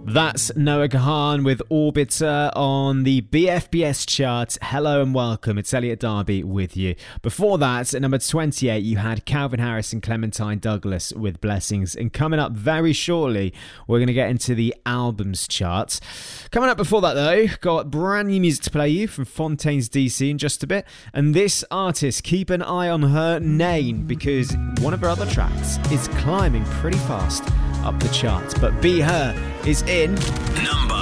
That's Noah Kahan with Orbiter on the BFBS chart. Hello and welcome. It's Elliot Darby with you. Before that, at number 28, you had Calvin Harris and Clementine Douglas with Blessings. And coming up very shortly, we're going to get into the albums chart. Coming up before that, though, got brand new music to play you from Fontaines DC in just a bit. And this artist, keep an eye on her name because one of her other tracks is climbing pretty fast up the charts. But Be Her is in number